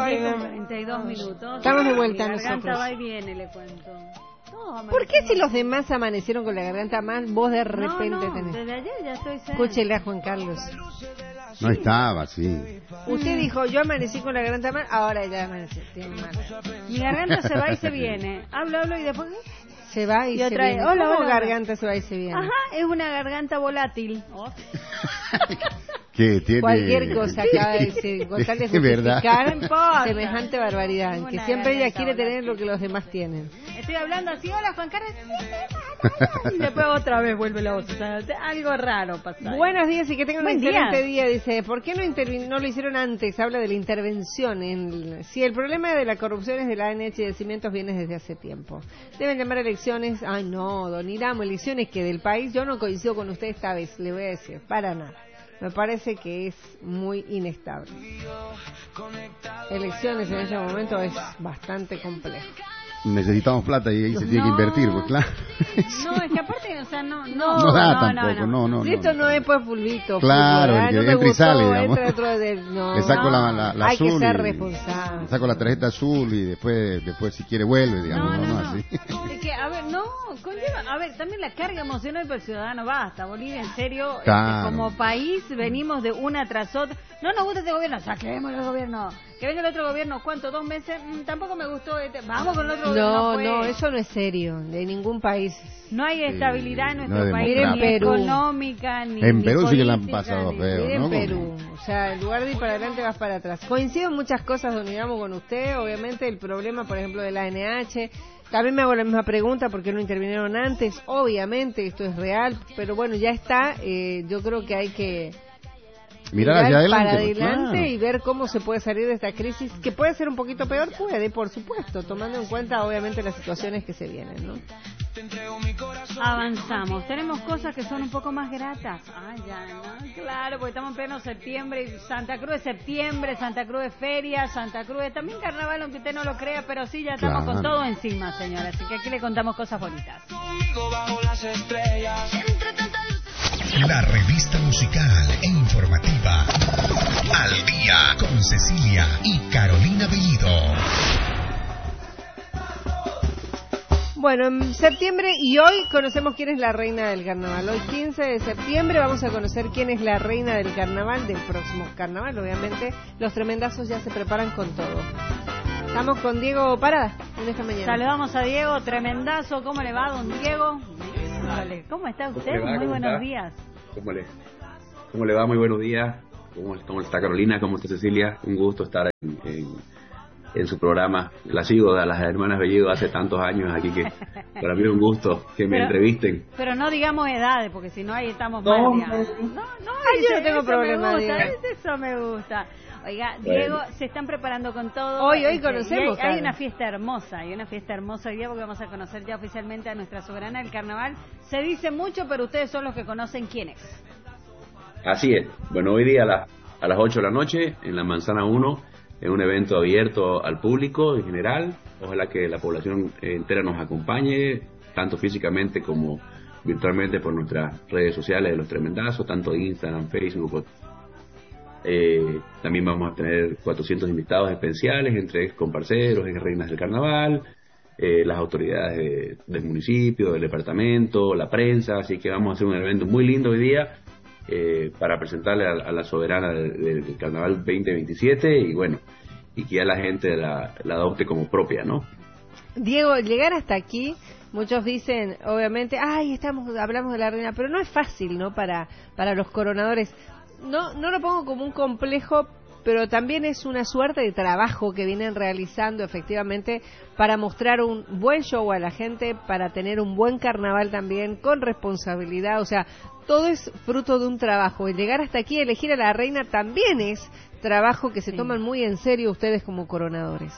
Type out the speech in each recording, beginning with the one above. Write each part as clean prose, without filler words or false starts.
42 minutos. Estamos de vuelta Mi garganta nosotros. va y viene, le cuento. ¿Por qué si los demás amanecieron con la garganta mal, vos de repente no, tenés? desde ayer ya estoy seca. Escúchele a Juan Carlos. No estaba, sí. Usted dijo, yo amanecí con la garganta mal, ahora ya amanecí. Tiene mal. Mi garganta se va y se viene. Hablo y después... Se va y Y se otra vez, viene. hola, ¿Cómo hola. garganta se va y se viene? Ajá, es una garganta volátil. Que tiene... Cualquier cosa acaba de decir, con tal de Es verdad. justificar semejante barbaridad, Una que siempre ella garganta quiere tener volátil. lo que los demás tienen. Estoy hablando así, hola Juan Carlos. Y después otra vez vuelve la voz. O sea, algo raro pasa. ahí. Buenos días y que tengan un Buen día. excelente día. Dice, ¿por qué no lo hicieron antes? Habla de la intervención. Si el problema de la corrupción es de la ANH y de Cimientos viene desde hace tiempo. Deben llamar a elecciones. Ay, no, don Iramo, elecciones que del país. Yo no coincido con usted esta vez, le voy a decir, para nada. Me parece que es muy inestable. Elecciones en este momento es bastante complejo. Necesitamos plata y ahí se tiene que invertir, pues claro. No, es que aparte, o sea, no da tampoco, no. Esto no es pues fulbito. Claro, fútbol, el que no me entra y gustó, sale, digamos. entra dentro no. Le saco la Hay azul que ser y- responsable. Le saco la tarjeta azul y después si quiere vuelve, digamos, no así. Es que, a ver, a ver, también la carga emocional para el ciudadano basta. Bolivia, en serio, Claro. como país venimos de una tras otra. No nos gusta este gobierno, saquemos el gobierno. Que venga el otro gobierno, ¿cuánto? 2 meses. Tampoco me gustó. Vamos con el otro gobierno. No, eso no es serio, de ningún país. No hay estabilidad en no nuestro es país, democrático. ni Perú. económica, ni En Perú sí que la han política, pasado ni- feo. Mire en ¿no? Perú, o sea, en lugar de ir para adelante vas para atrás. Coincido en muchas cosas, don Iramo, con usted. Obviamente el problema, por ejemplo, de la ANH. También me hago la misma pregunta, ¿por qué no intervinieron antes? Obviamente esto es real, pero bueno, ya está. Yo creo que hay que Mirar hacia adelante. para pues, adelante claro. y ver cómo se puede salir de esta crisis, que puede ser un poquito peor, puede, por supuesto, tomando en cuenta obviamente las situaciones que se vienen, ¿no? Avanzamos. Tenemos cosas que son un poco más gratas. Ah, ya, ¿no? Claro, porque estamos en pleno septiembre. Y Santa Cruz es septiembre, Santa Cruz es feria, Santa Cruz es también carnaval, aunque usted no lo crea, pero sí, ya estamos Claro. con todo encima, señora. Así que aquí le contamos cosas bonitas. La revista musical e informativa Al Día con Cecilia y Carolina Bellido. Bueno, en septiembre y hoy conocemos quién es la reina del carnaval. Hoy 15 de septiembre vamos a conocer quién es la reina del carnaval, del próximo carnaval. Obviamente los tremendazos ya se preparan con todo. Estamos con Diego Parada en esta mañana. Saludamos a Diego, tremendazo. ¿Cómo le va, don Diego? Vale, ¿cómo está usted? ¿Cómo le va? Muy ¿Cómo buenos está? días. ¿Cómo le va? Muy buenos días. ¿Cómo está Carolina? ¿Cómo está Cecilia? Un gusto estar en su programa. La sigo a las hermanas Bellido hace tantos años aquí que para mí es un gusto que me entrevisten. Pero no digamos edades, porque si no ahí estamos No, mal. Ya. yo no tengo eso problema, me gusta, Diego. eso me gusta. Oiga, Bueno. Diego, se están preparando con todo. Hoy y conocemos, hay claro. una fiesta hermosa, hoy día porque vamos a conocer ya oficialmente a nuestra soberana del carnaval. Se dice mucho, pero ustedes son los que conocen quién es. Así es. Bueno, hoy día a las 8 de la noche en la Manzana 1 es un evento abierto al público en general. Ojalá que la población entera nos acompañe, tanto físicamente como virtualmente por nuestras redes sociales de Los Tremendazos, tanto Instagram, Facebook. También vamos a tener 400 invitados especiales, entre comparceros, reinas del carnaval, las autoridades del municipio, del departamento, la prensa, así que vamos a hacer un evento muy lindo hoy día para presentarle a la soberana del carnaval 2027 y bueno, y que ya la gente la adopte como propia, ¿no? Diego, llegar hasta aquí, muchos dicen, obviamente, hablamos de la reina, pero no es fácil, ¿no? Para los coronadores. No lo pongo como un complejo, pero también es una suerte de trabajo que vienen realizando efectivamente para mostrar un buen show a la gente, para tener un buen carnaval también, con responsabilidad, o sea, todo es fruto de un trabajo. El llegar hasta aquí, elegir a la reina, también es trabajo que se toman muy en serio ustedes como coronadores.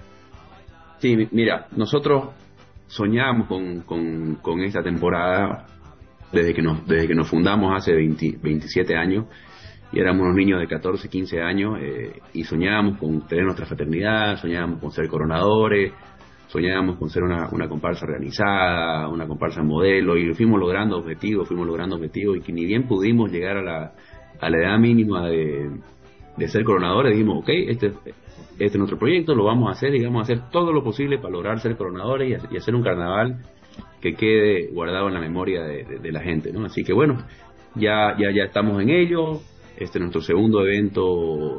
Sí, mira, nosotros soñamos con esta temporada desde que nos fundamos hace 27 años y éramos unos niños de 14, 15 años y soñábamos con tener nuestra fraternidad, soñábamos con ser coronadores, soñábamos con ser una comparsa organizada, una comparsa modelo y fuimos logrando objetivos y que ni bien pudimos llegar a la edad mínima de ser coronadores, dijimos, ok, este es nuestro proyecto, lo vamos a hacer y vamos a hacer todo lo posible para lograr ser coronadores y hacer un carnaval que quede guardado en la memoria de la gente, ¿no? Así que bueno, ya estamos en ello. Este es nuestro segundo evento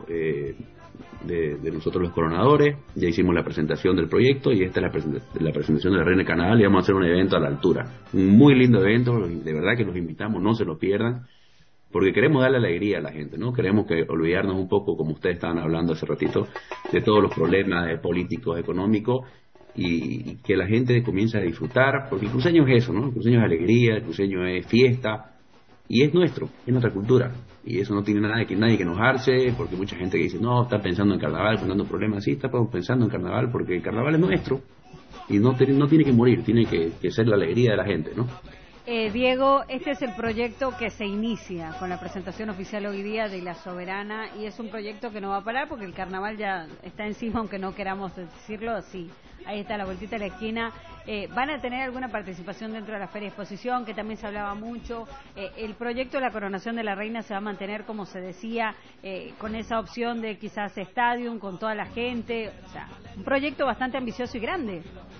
de nosotros los coronadores. Ya hicimos la presentación del proyecto y esta es la presentación de la Reina del Carnaval, y vamos a hacer un evento a la altura, un muy lindo evento, de verdad que los invitamos, no se lo pierdan, porque queremos darle alegría a la gente, ¿no? Queremos que olvidarnos un poco, como ustedes estaban hablando hace ratito, de todos los problemas políticos, económicos, y que la gente comience a disfrutar, porque el cruceño es eso, ¿no? El cruceño es alegría, el cruceño es fiesta, y es nuestra cultura, y eso no tiene nadie que enojarse, porque mucha gente que dice, no, está pensando en carnaval, pensando en problemas. Sí, está pensando en carnaval, porque el carnaval es nuestro, y no tiene que morir, tiene que ser la alegría de la gente, ¿no? Diego, este es el proyecto que se inicia con la presentación oficial hoy día de La Soberana, y es un proyecto que no va a parar porque el carnaval ya está encima, aunque no queramos decirlo, sí, ahí está la vueltita de la esquina. ¿Van a tener alguna participación dentro de la Feria de Exposición, que también se hablaba mucho? El proyecto de la coronación de la reina se va a mantener, como se decía, con esa opción de quizás Stadium, con toda la gente, o sea, un proyecto bastante ambicioso y grande.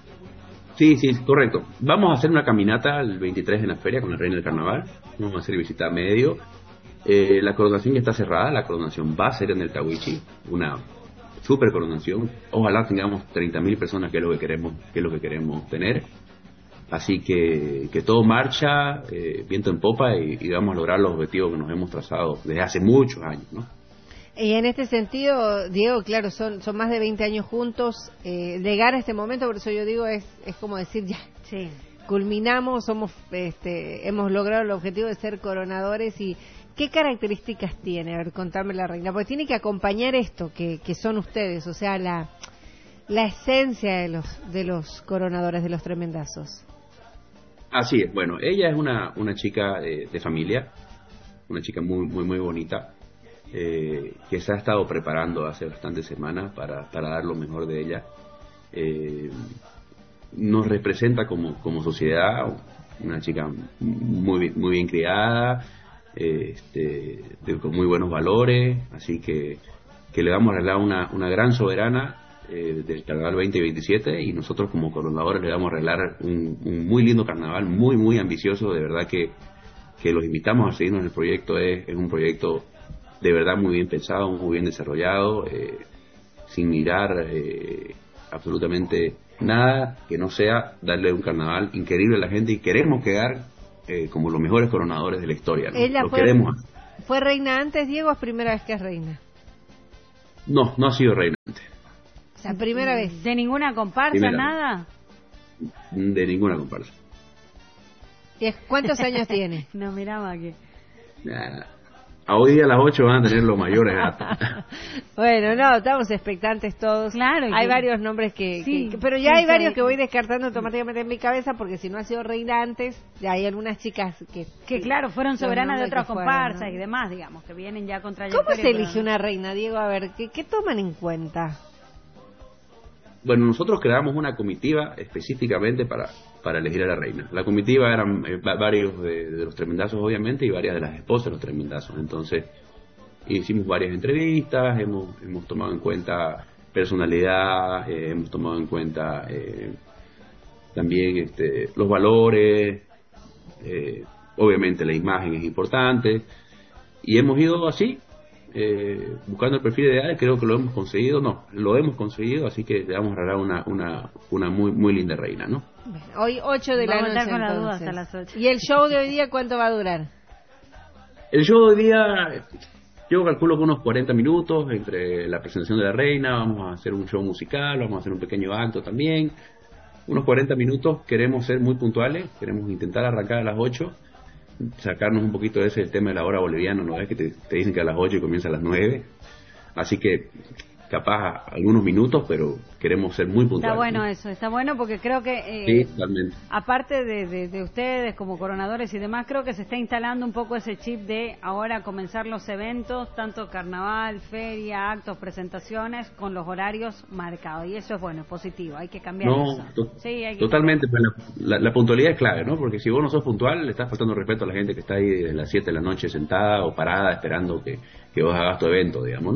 Sí, correcto. Vamos a hacer una caminata el 23 en la feria con la Reina del Carnaval. Vamos a hacer visita a medio. La coronación ya está cerrada. La coronación va a ser en el Tahuichi, una super coronación. Ojalá tengamos 30.000 personas, que es lo que queremos tener. Así que todo marcha, viento en popa, y vamos a lograr los objetivos que nos hemos trazado desde hace muchos años, ¿no? Y en este sentido, Diego, claro, son más de 20 años juntos. Llegar a este momento, por eso yo digo, es como decir, ya, sí, culminamos, hemos logrado el objetivo de ser coronadores. ¿Y qué características tiene? A ver, contame la reina, porque tiene que acompañar esto que son ustedes, o sea, la esencia de los coronadores, de los tremendazos. Así es. Bueno, ella es una chica de familia, una chica muy muy muy bonita, que se ha estado preparando hace bastantes semanas para dar lo mejor de ella. Nos representa como sociedad, una chica muy bien criada, con muy buenos valores, así que le vamos a regalar una gran soberana del Carnaval 2027, y nosotros como coronadores le vamos a regalar un muy lindo carnaval, muy muy ambicioso. De verdad que los invitamos a seguirnos en el proyecto. Es un proyecto de verdad muy bien pensado, muy bien desarrollado, sin mirar absolutamente nada que no sea darle un carnaval increíble a la gente, y queremos quedar como los mejores coronadores de la historia, ¿no? Ella Lo queremos. ¿Fue reina antes, Diego, o es primera vez que es reina? No ha sido reina antes. O sea, primera vez. ¿De ninguna comparsa, Primera nada? De ninguna comparsa. ¿Cuántos años tiene? No miraba que... A hoy día a las 8 van a tener los mayores gatos. Bueno, no, estamos expectantes todos. Claro. Hay varios nombres pero ya hay varios que voy descartando automáticamente en mi cabeza, porque si no ha sido reina antes, ya hay algunas chicas que claro, fueron soberanas de otras comparsas, ¿no? Y demás, digamos, que vienen ya con trayectoria. ¿Cómo se elige una reina, Diego? A ver, ¿qué toman en cuenta? Bueno, nosotros creamos una comitiva específicamente para elegir a la reina. La comitiva eran varios de los tremendazos, obviamente, y varias de las esposas de los tremendazos. Entonces, hicimos varias entrevistas, hemos tomado en cuenta personalidad, hemos tomado en cuenta también los valores, obviamente la imagen es importante, y hemos ido así, buscando el perfil ideal. Creo que lo hemos conseguido, así que le vamos a regalar una muy muy linda reina, ¿no? Hoy 8 de la noche. Vamos a estar con la duda hasta las 8. ¿Y el show de hoy día cuánto va a durar? El show de hoy día, yo calculo que unos 40 minutos, entre la presentación de la reina, vamos a hacer un show musical, vamos a hacer un pequeño acto también, unos 40 minutos. Queremos ser muy puntuales, queremos intentar arrancar a las 8, sacarnos un poquito de ese el tema de la hora boliviana, ¿no? Es que te dicen que a las 8 y comienza a las 9, así que capaz algunos minutos, pero queremos ser muy puntuales. Está bueno, ¿no? Eso, está bueno, porque creo que sí, totalmente. Aparte de ustedes como coronadores y demás, creo que se está instalando un poco ese chip de ahora comenzar los eventos, tanto carnaval, feria, actos, presentaciones, con los horarios marcados, y eso es bueno, es positivo, hay que cambiar eso. Sí, totalmente, pues la puntualidad es clave, ¿no? Porque si vos no sos puntual, le estás faltando respeto a la gente que está ahí desde las 7 de la noche sentada o parada esperando que vos hagas tu evento, digamos, ¿no?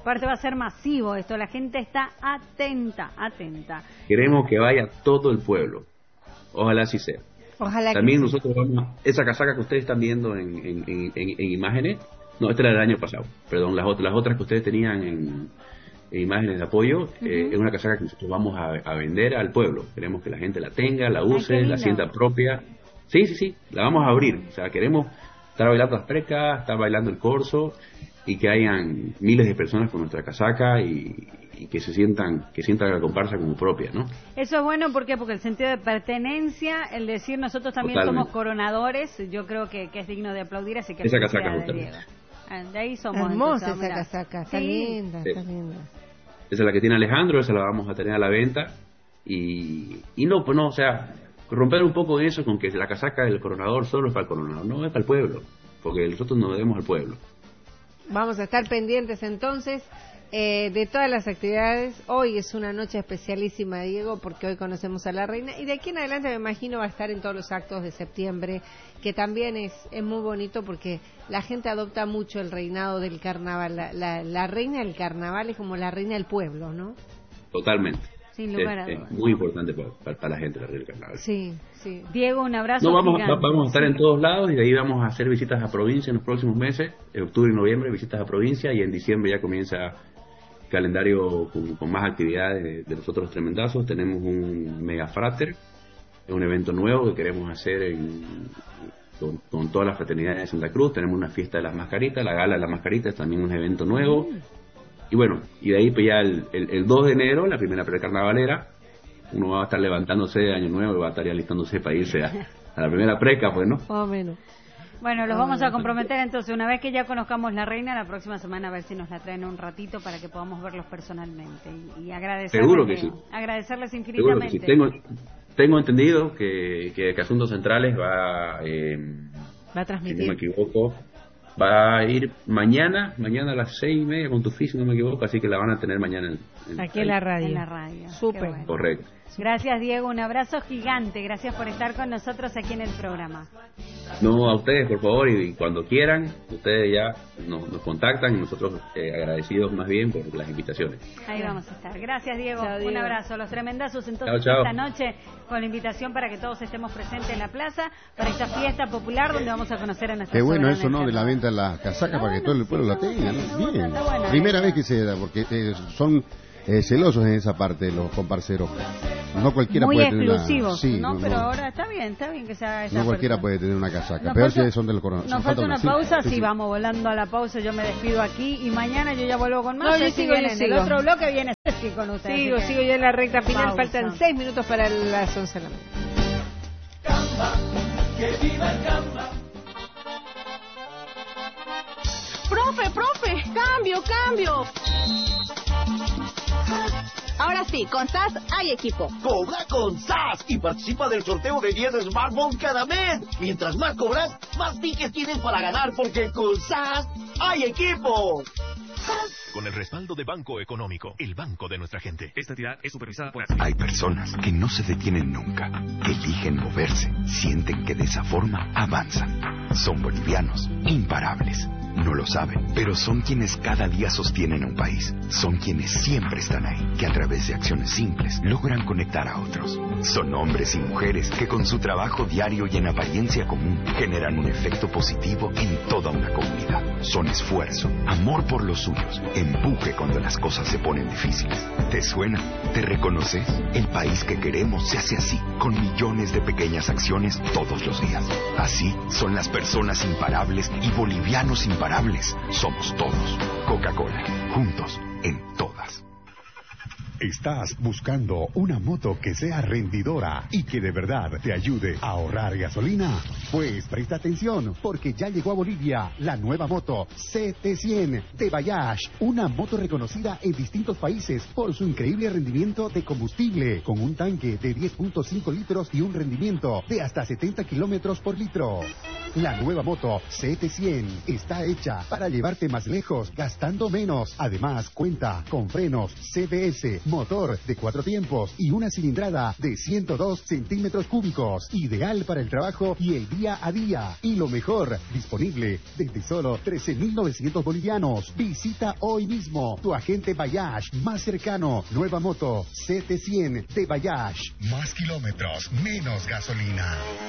Aparte va a ser masivo esto, la gente está atenta. Queremos que vaya todo el pueblo. Ojalá así sea. Ojalá También que sí. nosotros vamos esa casaca que ustedes están viendo en imágenes, no, esta era del año pasado, perdón, las otras que ustedes tenían en imágenes de apoyo, es una casaca que nosotros vamos a vender al pueblo. Queremos que la gente la tenga, la use, la sienta propia. Sí, la vamos a abrir. O sea, queremos estar bailando las precas, estar bailando el corso y que hayan miles de personas con nuestra casaca y que sientan la comparsa como propia, ¿no? Eso es bueno, ¿por qué? Porque el sentido de pertenencia, el decir nosotros también somos coronadores, yo creo que es digno de aplaudir, así que esa casaca justamente. De ahí somos. Hermosa entonces, esa casaca, está linda, está linda. Esa es la que tiene Alejandro, esa la vamos a tener a la venta y no, pues no, o sea, romper un poco eso con que la casaca del coronador solo es para el coronador, no, es para el pueblo, porque nosotros nos debemos al pueblo. Vamos a estar pendientes entonces de todas las actividades. Hoy es una noche especialísima, Diego, porque hoy conocemos a la reina y de aquí en adelante me imagino va a estar en todos los actos de septiembre, que también es muy bonito porque la gente adopta mucho el reinado del carnaval. La reina del carnaval es como la reina del pueblo, ¿no? Totalmente. Sin lugar a dudas. Es muy importante para la gente la reina del carnaval. Sí. Diego, un abrazo. No, vamos a estar en todos lados y de ahí vamos a hacer visitas a provincia en los próximos meses, en octubre y noviembre visitas a provincia y en diciembre ya comienza calendario con más actividades de los otros tremendazos. Tenemos un Mega Frater, es un evento nuevo que queremos hacer con todas las fraternidades de Santa Cruz. Tenemos una fiesta de las mascaritas, la gala de las mascaritas, también un evento nuevo. Y bueno, y de ahí pues ya el 2 de enero, la primera precarnavalera, uno va a estar levantándose de Año Nuevo y va a estar ya alistándose para irse a la primera preca, pues, ¿no? Más o menos. Bueno, los vamos a comprometer entonces, una vez que ya conozcamos la reina, la próxima semana a ver si nos la traen un ratito para que podamos verlos personalmente y agradecerles. Seguro que sí. Agradecerles infinitamente. Seguro que sí. Tengo entendido que Asuntos Centrales va a transmitir. Si no me equivoco, va a ir mañana a las 6:30 con tu FI, si no me equivoco, así que la van a tener mañana aquí en la radio. En la radio. Súper. Bueno. Correcto. Gracias, Diego, un abrazo gigante, gracias por estar con nosotros aquí en el programa. No, a ustedes, por favor, y cuando quieran, ustedes ya nos contactan y nosotros agradecidos más bien por las invitaciones. Ahí vamos a estar. Gracias, Diego. Chao, Diego. Un abrazo. Los tremendazos entonces Chao. esta noche con la invitación para que todos estemos presentes en la plaza para esta fiesta popular donde vamos a conocer a nuestra Qué bueno soberana eso, ¿no? De la eterna. venta de las casacas para que todo el pueblo la tenga, ¿no? Bien. Está bueno, Primera vez que se da, porque son celosos en esa parte los comparceros. No cualquiera Muy puede tener exclusivos, una... ¿no? Pero ahora está bien que se haga esa No cualquiera apertura. puede tener una casaca. Nos Peor falta- si son del coronel. Nos falta una pausa, sí, vamos volando a la pausa, yo me despido aquí y mañana yo ya vuelvo con más. No, yo Ceci sigo, viene yo en el sigo. otro bloque viene Ceci con ustedes. Sigo ya en la recta final, Pausa. faltan 6 minutos para las 11 de la mañana. Profe, cambio. Ahora sí, con SAS hay equipo. Cobra con SAS y participa del sorteo de 10 smartphones cada mes. Mientras más cobras, más tickets tienes para ganar porque con SAS hay equipo. Con el respaldo de Banco Económico, el banco de nuestra gente. Esta entidad es supervisada por... Hay personas que no se detienen nunca, que eligen moverse, sienten que de esa forma avanzan. Son bolivianos, imparables. No lo saben, pero son quienes cada día sostienen a un país. Son quienes siempre están ahí, que a través de acciones simples logran conectar a otros. Son hombres y mujeres que con su trabajo diario y en apariencia común generan un efecto positivo en toda una comunidad. Son esfuerzo, amor por los suyos, empuje cuando las cosas se ponen difíciles. ¿Te suena? ¿Te reconoces? El país que queremos se hace así, con millones de pequeñas acciones todos los días. Así son las personas imparables y bolivianos imparables. Somos todos. Coca-Cola, juntos en todas. ¿Estás buscando una moto que sea rendidora y que de verdad te ayude a ahorrar gasolina? Pues presta atención, porque ya llegó a Bolivia la nueva moto CT100 de Bayash, una moto reconocida en distintos países por su increíble rendimiento de combustible, con un tanque de 10.5 litros y un rendimiento de hasta 70 kilómetros por litro. La nueva moto CT100 está hecha para llevarte más lejos, gastando menos. Además, cuenta con frenos CBS, motor de 4 tiempos y una cilindrada de 102 centímetros cúbicos, ideal para el trabajo y el día día a día. Y lo mejor, disponible desde solo 13.900 bolivianos. Visita hoy mismo tu agente Bayash más cercano. Nueva moto CT100 de Bayash. Más kilómetros, menos gasolina.